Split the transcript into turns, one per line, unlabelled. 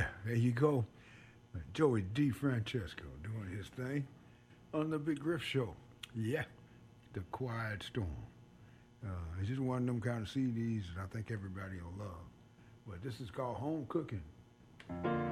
Yeah, there you go. Joey DeFrancesco doing his thing on the Big Griff Show. Yeah, The Quiet Storm. It's just one of them kind of CDs that I think everybody will love. But this is called Home Cooking.